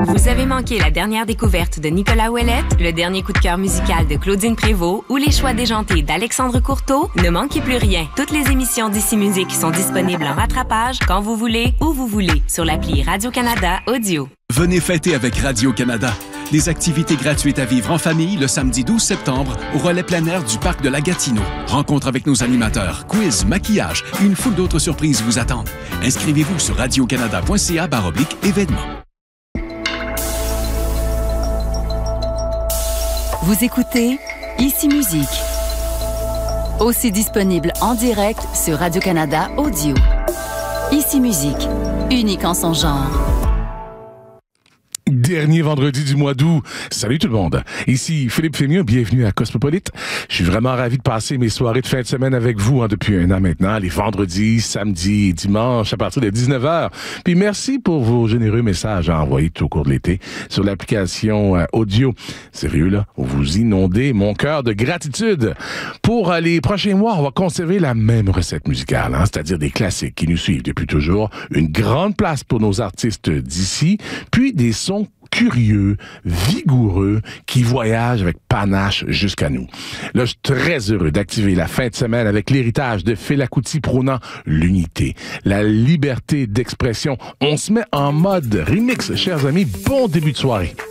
Vous avez manqué la dernière découverte de Nicolas Ouellette, le dernier coup de cœur musical de Claudine Prévost ou les choix déjantés d'Alexandre Courteau? Ne manquez plus rien. Toutes les émissions d'Ici Musique sont disponibles en rattrapage quand vous voulez, où vous voulez, sur l'appli Radio-Canada Audio. Venez fêter avec Radio-Canada. Des activités gratuites à vivre en famille le samedi 12 septembre au relais plein air du parc de la Gatineau. Rencontre avec nos animateurs, quiz, maquillage et une foule d'autres surprises vous attendent. Inscrivez-vous sur radiocanada.ca/événements. Vous écoutez Ici Musique. Aussi disponible en direct sur Radio-Canada Audio. Ici Musique, unique en son genre. Dernier vendredi du mois d'août. Salut tout le monde. Ici Philippe Fémieux, bienvenue à Cosmopolite. Je suis vraiment ravi de passer mes soirées de fin de semaine avec vous depuis un an maintenant, les vendredis, samedis et dimanches à partir de 19h. Puis merci pour vos généreux messages à envoyer tout au cours de l'été sur l'application audio. Sérieux là, vous inondez mon cœur de gratitude. Pour les prochains mois, on va conserver la même recette musicale, c'est-à-dire des classiques qui nous suivent depuis toujours, une grande place pour nos artistes d'ici, puis des sons curieux, vigoureux, qui voyagent avec panache jusqu'à nous. Là, je suis très heureux d'activer la fin de semaine avec l'héritage de Fela Kuti prônant l'unité, la liberté d'expression. On se met en mode remix, chers amis. Bon début de soirée.